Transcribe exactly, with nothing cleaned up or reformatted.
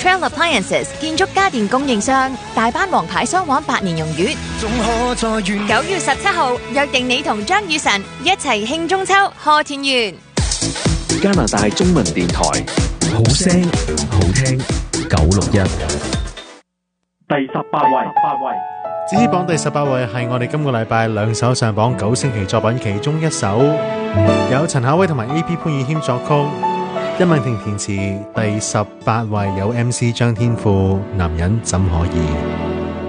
Trail Appliances 建築家電供應商，大班王牌雙黃百年榮譽。九月十七號，約定你同張雨晨一齊慶中秋，賀田園。 加拿大中文電台，好聲好聽九六一。 第十八位，八位。 至於榜第十八位係我哋今個禮拜兩首上榜九星期作品其中一首，有陳夏威同埋 A P 潘宇謙作曲，殷敏婷填詞。第十八位有 M C 張天賦，男人怎可以。